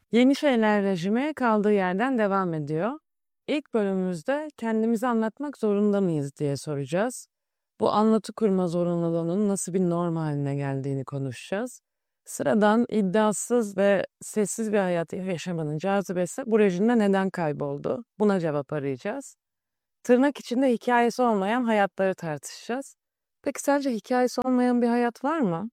Yeni Şeyler rejimi kaldığı yerden devam ediyor. İlk bölümümüzde kendimizi anlatmak zorunda mıyız diye soracağız. Bu anlatı kurma zorunluluğunun nasıl bir norm haline geldiğini konuşacağız. Sıradan, iddiasız ve sessiz bir hayat yaşamanın cazibesi bu rejimde neden kayboldu? Buna cevap arayacağız. Tırnak içinde hikayesi olmayan hayatları tartışacağız. Peki sence hikayesi olmayan bir hayat var mı?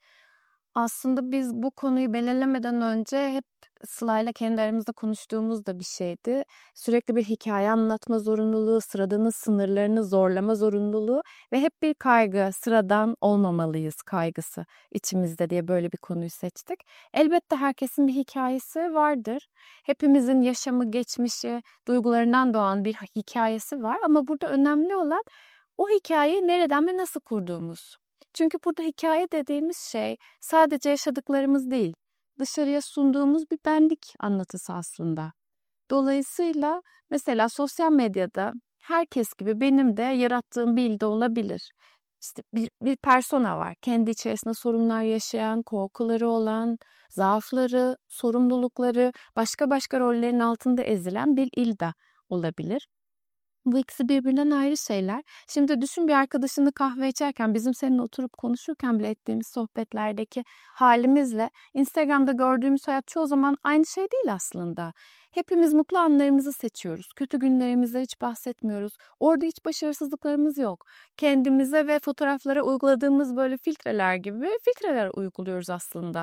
Aslında biz bu konuyu belirlemeden önce hep Sıla'yla kendi aramızda konuştuğumuz da bir şeydi. Sürekli bir hikaye anlatma zorunluluğu, sıradanın sınırlarını zorlama zorunluluğu ve hep bir kaygı, sıradan olmamalıyız kaygısı içimizde diye böyle bir konuyu seçtik. Elbette herkesin bir hikayesi vardır. Hepimizin yaşamı, geçmişi, duygularından doğan bir hikayesi var ama burada önemli olan o hikayeyi nereden ve nasıl kurduğumuz. Çünkü burada hikaye dediğimiz şey sadece yaşadıklarımız değil, dışarıya sunduğumuz bir benlik anlatısı aslında. Dolayısıyla mesela sosyal medyada herkes gibi benim de yarattığım bir ilde olabilir. İşte bir persona var. Kendi içerisinde sorunlar yaşayan, korkuları olan, zaafları, sorumlulukları, başka rollerin altında ezilen bir ilde olabilir. Bu ikisi birbirinden ayrı şeyler. Şimdi düşün bir arkadaşınla kahve içerken, bizim seninle oturup konuşurken bile ettiğimiz sohbetlerdeki halimizle Instagram'da gördüğümüz hayat çoğu zaman aynı şey değil aslında. Hepimiz mutlu anlarımızı seçiyoruz. Kötü günlerimizden hiç bahsetmiyoruz. Orada hiç başarısızlıklarımız yok. Kendimize ve fotoğraflara uyguladığımız böyle filtreler gibi filtreler uyguluyoruz aslında.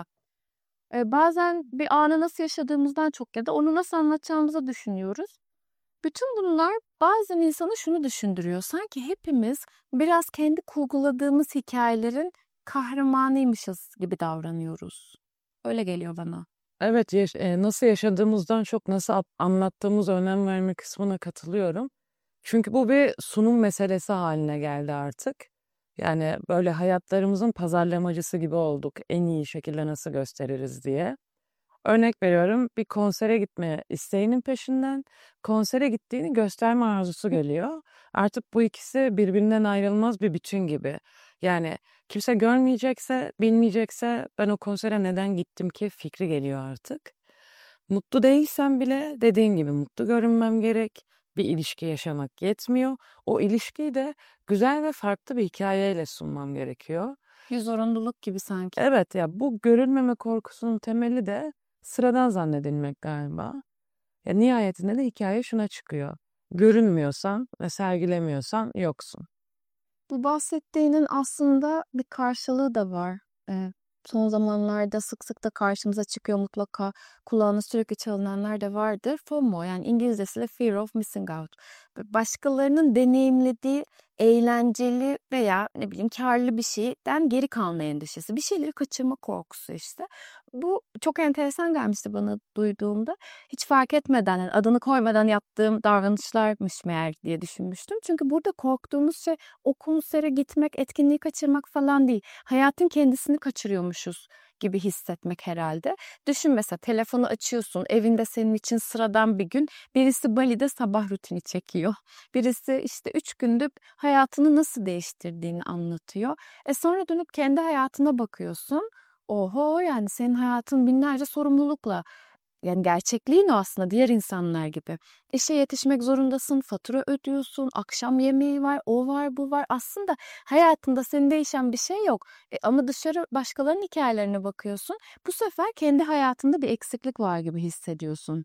Bazen bir anı nasıl yaşadığımızdan çok ya da onu nasıl anlatacağımızı düşünüyoruz. Bütün bunlar bazen insanı şunu düşündürüyor. Sanki hepimiz biraz kendi kurguladığımız hikayelerin kahramanıymışız gibi davranıyoruz. Öyle geliyor bana. Evet, nasıl yaşadığımızdan çok nasıl anlattığımız önem verme kısmına katılıyorum. Çünkü bu bir sunum meselesi haline geldi artık. Yani böyle hayatlarımızın pazarlamacısı gibi olduk. En iyi şekilde nasıl gösteririz diye. Örnek veriyorum, bir konsere gitme isteğinin peşinden konsere gittiğini gösterme arzusu geliyor. Artık bu ikisi birbirinden ayrılmaz bir bütün gibi. Yani kimse görmeyecekse, bilmeyecekse ben o konsere neden gittim ki fikri geliyor artık. Mutlu değilsem bile dediğin gibi mutlu görünmem gerek. Bir ilişki yaşamak yetmiyor. O ilişkiyi de güzel ve farklı bir hikayeyle sunmam gerekiyor. Bir zorunluluk gibi sanki. Evet, ya bu görülmeme korkusunun temeli de sıradan zannedilmek galiba. Ya nihayetinde de hikaye şuna çıkıyor. Görünmüyorsan ve sergilemiyorsan yoksun. Bu bahsettiğinin aslında bir karşılığı da var. Eee, Son zamanlarda sık sık da karşımıza çıkıyor mutlaka. Kulağına sürekli çalınanlar da vardır. FOMO, yani İngilizcesiyle Fear of Missing Out. Başkalarının deneyimlediği eğlenceli veya ne bileyim karlı bir şeyden geri kalma endişesi. Bir şeyleri kaçırma korkusu işte. Bu çok enteresan gelmişti bana duyduğumda. Hiç fark etmeden, yani adını koymadan yaptığım davranışlarmış meğer diye düşünmüştüm. Çünkü burada korktuğumuz şey o konsere gitmek, etkinliği kaçırmak falan değil. Hayatın kendisini kaçırıyormuşuz gibi hissetmek herhalde. Düşün mesela, telefonu açıyorsun, evinde senin için sıradan bir gün. Birisi Bali'de sabah rutini çekiyor. Birisi işte 3 gündür hayatını nasıl değiştirdiğini anlatıyor. Sonra dönüp kendi hayatına bakıyorsun. Oho, yani senin hayatın binlerce sorumlulukla. Yani gerçekliğin o aslında diğer insanlar gibi. İşe yetişmek zorundasın, fatura ödüyorsun, akşam yemeği var, o var, bu var. Aslında hayatında senin değişen bir şey yok. Ama dışarı başkalarının hikayelerine bakıyorsun. Bu sefer kendi hayatında bir eksiklik var gibi hissediyorsun.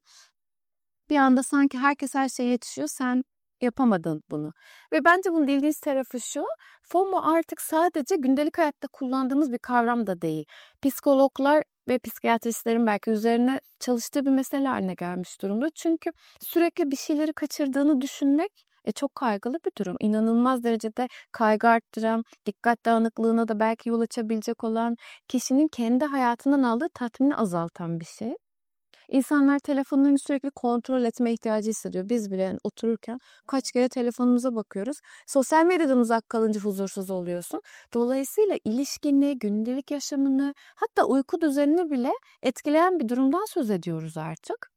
Bir anda sanki herkes her şeye yetişiyor, sen yapamadın bunu. Ve bence bunun ilginç tarafı şu: FOMO artık sadece gündelik hayatta kullandığımız bir kavram da değil. Psikologlar ve psikiyatristlerin belki üzerine çalıştığı bir mesele haline gelmiş durumda. Çünkü sürekli bir şeyleri kaçırdığını düşünmek çok kaygılı bir durum. İnanılmaz derecede kaygı arttıran, dikkat dağınıklığına da belki yol açabilecek olan, kişinin kendi hayatından aldığı tatmini azaltan bir şey. İnsanlar telefonlarını sürekli kontrol etme ihtiyacı hissediyor. Biz bile yani otururken kaç kere telefonumuza bakıyoruz. Sosyal medyadan uzak kalınca huzursuz oluyorsun. Dolayısıyla ilişkini, gündelik yaşamını, hatta uyku düzenini bile etkileyen bir durumdan söz ediyoruz artık.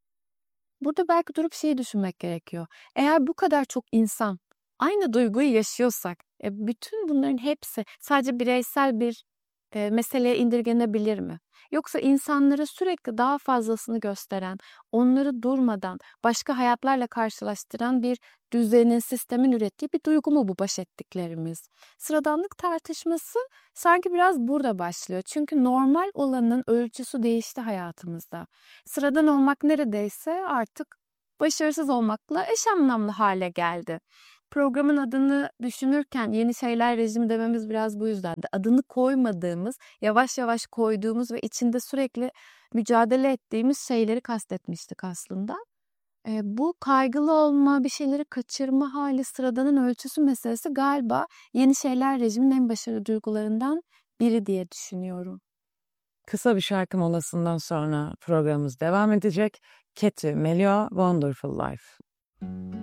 Burada belki durup şeyi düşünmek gerekiyor. Eğer bu kadar çok insan aynı duyguyu yaşıyorsak, bütün bunların hepsi sadece bireysel bir meseleye indirgenebilir mi? Yoksa insanlara sürekli daha fazlasını gösteren, onları durmadan başka hayatlarla karşılaştıran bir düzenin, sistemin ürettiği bir duygu mu bu baş ettiklerimiz? Sıradanlık tartışması sanki biraz burada başlıyor. Çünkü normal olanın ölçüsü değişti hayatımızda. Sıradan olmak neredeyse artık başarısız olmakla eş anlamlı hale geldi. Programın adını düşünürken yeni şeyler rejimi dememiz biraz bu yüzdendi. Adını koymadığımız, yavaş yavaş koyduğumuz ve içinde sürekli mücadele ettiğimiz şeyleri kastetmiştik aslında. Bu kaygılı olma, bir şeyleri kaçırma hali, sıradanın ölçüsü meselesi galiba yeni şeyler rejiminin en başarılı duygularından biri diye düşünüyorum. Kısa bir şarkı molasından sonra programımız devam edecek. Katy Melua, Wonderful Life.